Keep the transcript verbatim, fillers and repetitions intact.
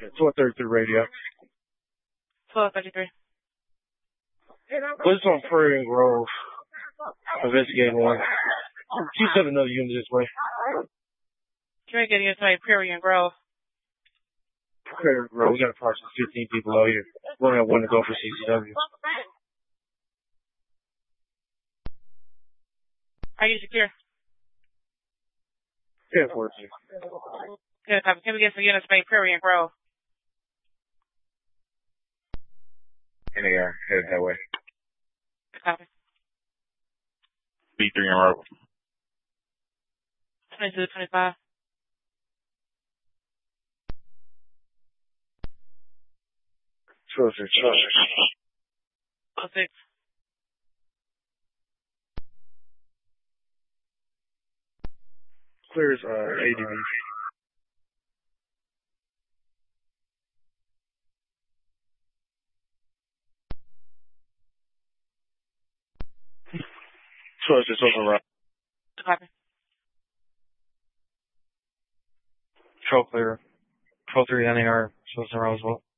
twelve thirty-three radio. twelve thirty-three. What's on Prairie and Grove? Investigating one. She sent another unit this way. You're getting inside Prairie and Grove. Prairie and Grove. We got approximately fifteen people out here. We only have one to go for C C W. Are you secure? ten forty. Good copy. Can we get some units by Prairie and Grove? In the air. Headed that way. Good copy. B three and Road. twenty-two, twenty-five. twelve six. twelve six. Clears uh, A D V. twelve six open route. Good copy. Control clear. twelve three N A R. twelve zero as well.